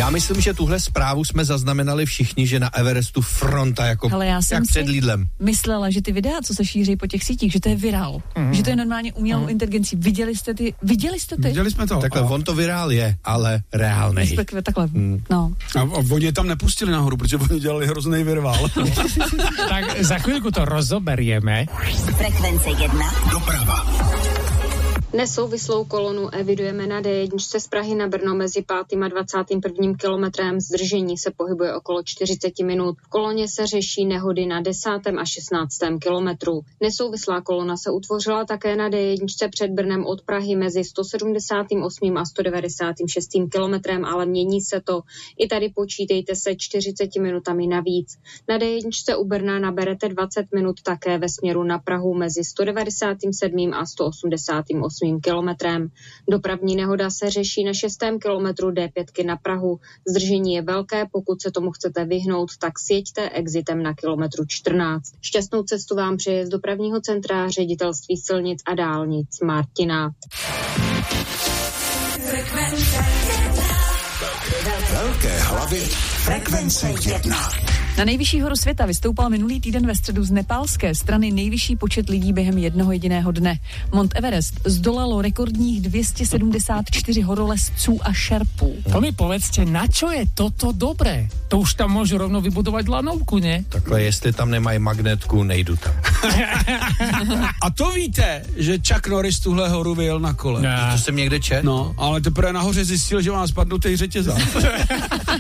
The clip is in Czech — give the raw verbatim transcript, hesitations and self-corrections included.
Já myslím, že tuhle zprávu jsme zaznamenali všichni, že na Everestu fronta jako Hele, já jsem jak před Lidlem. Myslela, že ty videa, co se šíří po těch sítích, že to je virál, mm. že to je normálně umělou mm. inteligencí. Viděli jste ty, viděli jste ty? Viděli jsme to. Takhle, a... on to virál je, ale reálnej. Takhle, takhle. Mm. No. A, a oni je tam nepustili nahoru, protože oni dělali hrozný virvál. Tak za chvíľku to rozoberieme. Frekvence jedna. Doprava. Nesouvislou kolonu evidujeme na dé jedna z Prahy na Brno mezi pátým a dvacátým prvním kilometrem. Zdržení se pohybuje okolo čtyřicet minut. V koloně se řeší nehody na desátém a šestnáctém kilometru. Nesouvislá kolona se utvořila také na dé jedna před Brnem od Prahy mezi sto sedmdesátým osmým a sto devadesátým šestým kilometrem, ale mění se to. I tady počítejte se čtyřicet minutami navíc. Na dé jedna u Brna naberete dvacet minut také ve směru na Prahu mezi sto devadesátým sedmým a sto osmdesátým osmým kilometrem. Dopravní nehoda se řeší na šestém kilometru dé pět na Prahu. Zdržení je velké, pokud se tomu chcete vyhnout, tak sjeďte exitem na kilometru čtrnáct. Šťastnou cestu vám přeje z dopravního centra Ředitelství silnic a dálnic Martina. Velké hlavy Frekvence jedna. Na nejvyšší horu světa vystoupal minulý týden ve středu z nepálské strany nejvyšší počet lidí během jednoho jediného dne. Mont Everest zdolalo rekordních dvě stě sedmdesát čtyři horolezců a šerpů. To mi povedzte, na čo je toto dobré? To už tam môžu rovno vybudovať lanovku, ne? Takhle, jestli tam nemají magnetku, nejdu tam. A to víte, že Chuck Norris tuhle horu vyjel na kole. To jsem někde čet. No, ale teprve nahoře zjistil, že má spadnutý řetězák.